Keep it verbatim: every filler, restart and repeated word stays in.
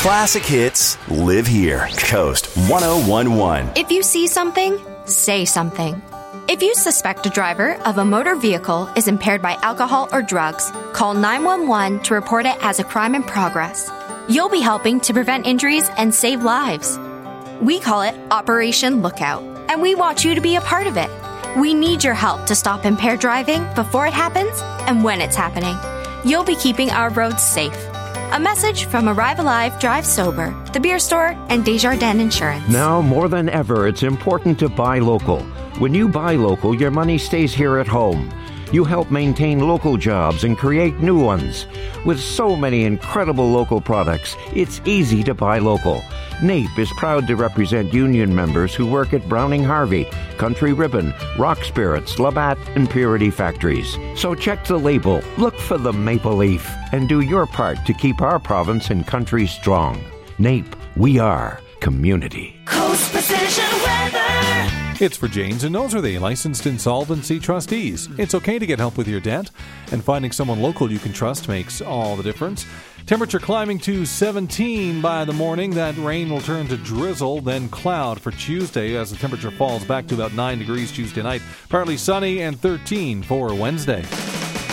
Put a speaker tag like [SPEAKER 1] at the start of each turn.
[SPEAKER 1] Classic hits live here. Coast one oh one one.
[SPEAKER 2] If you see something, say something. If you suspect a driver of a motor vehicle is impaired by alcohol or drugs, call nine one one to report it as a crime in progress. You'll be helping to prevent injuries and save lives. We call it Operation Lookout, and we want you to be a part of it. We need your help to stop impaired driving before it happens and when it's happening. You'll be keeping our roads safe. A message from Arrive Alive, Drive Sober, The Beer Store, and Desjardins Insurance.
[SPEAKER 3] Now more than ever, it's important to buy local. When you buy local, your money stays here at home. You help maintain local jobs and create new ones. With so many incredible local products, it's easy to buy local. NAPE is proud to represent union members who work at Browning Harvey, Country Ribbon, Rock Spirits, Labatt, and Purity Factories. So check the label, look for the maple leaf, and do your part to keep our province and country strong. NAPE, we are community.
[SPEAKER 4] Coast Precision Weather.
[SPEAKER 5] It's for Janes and Noseworthy, licensed insolvency trustees. It's okay to get help with your debt, and finding someone local you can trust makes all the difference. Temperature climbing to seventeen by the morning. That rain will turn to drizzle, then cloud for Tuesday as the temperature falls back to about nine degrees Tuesday night. Partly sunny and thirteen for Wednesday.